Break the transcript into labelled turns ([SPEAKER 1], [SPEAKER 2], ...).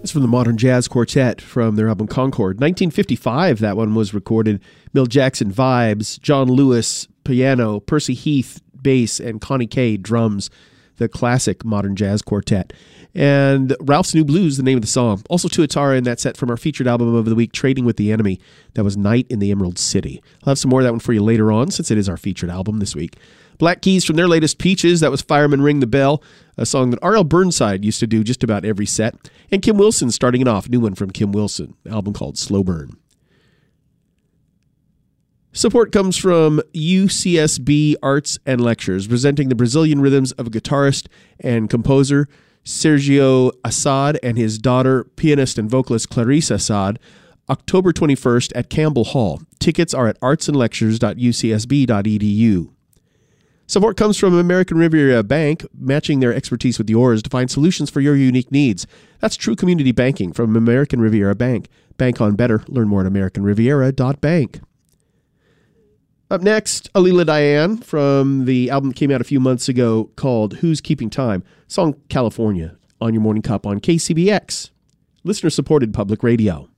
[SPEAKER 1] It's from the Modern Jazz Quartet from their album Concord. 1955, that one was recorded. Milt Jackson, vibes. John Lewis, piano. Percy Heath, bass. And Connie Kay, drums. The classic Modern Jazz Quartet. And Ralph's New Blues, the name of the song. Also Tuatara in that set from our featured album of the week, Trading with the Enemy. That was Night in the Emerald City. I'll have some more of that one for you later on, since it is our featured album this week. Black Keys from their latest Peaches, that was Fireman Ring the Bell, a song that R.L. Burnside used to do just about every set. And Kim Wilson starting it off, new one from Kim Wilson, an album called Slow Burn. Support comes from UCSB Arts and Lectures, presenting the Brazilian rhythms of guitarist and composer Sergio Assad and his daughter, pianist and vocalist Clarice Assad, October 21st at Campbell Hall. Tickets are at artsandlectures.ucsb.edu. Support comes from American Riviera Bank, matching their expertise with yours to find solutions for your unique needs. That's true community banking from American Riviera Bank. Bank on better. Learn more at americanriviera.bank. Up next, Alila Diane from the album that came out a few months ago called Who's Keeping Time? Song California on your Morning Cup on KCBX. Listener-supported public radio.